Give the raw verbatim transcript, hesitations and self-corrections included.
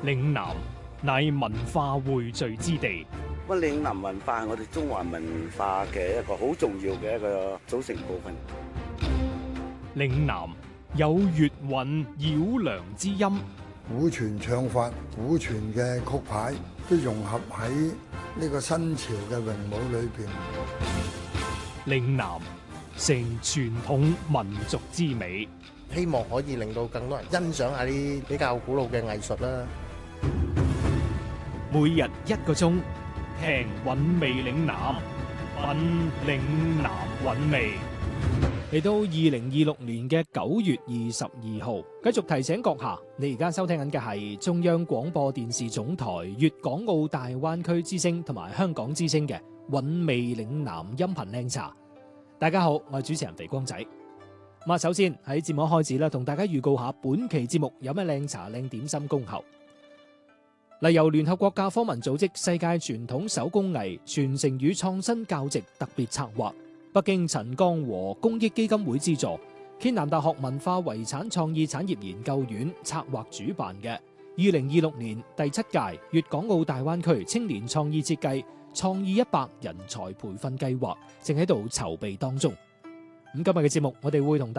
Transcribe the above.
嶺南乃文化匯聚之地， 乜嶺南文化係我哋中華文化嘅一個好重要嘅一個組成部分。 嶺南有粵韻繞梁之音， 古傳唱法、古傳嘅曲牌都融合喺呢個新潮嘅詠舞裏邊。 嶺南成傳統民族之美， 希望可以令到更多人欣賞下啲比較古老嘅藝術啦。 每日一個鐘，聽韻味嶺南，品嶺南韻味。嚟到二零二六年嘅九月二十二號，繼續提醒閣下，你而家收聽緊嘅係中央廣播電視總台粵港澳大灣區之聲同埋香港之聲嘅韻味嶺南音頻靚茶。大家好，我係主持人肥光仔。咁啊，首先喺節目開始啦，同大家預告下本期節目有咩靚茶靚點心恭候。嗱，由聯合國教科文組織世界傳統手工藝傳承與創新教席特別策劃，北京陳江和公益基金會資助，暨南大學文化遺產創意產業研究院策劃主辦嘅二零二六年第七屆粵港澳大灣區青年創意設計創意一百人才培訓計劃正喺度籌備當中。咁今日嘅節目，我哋會同大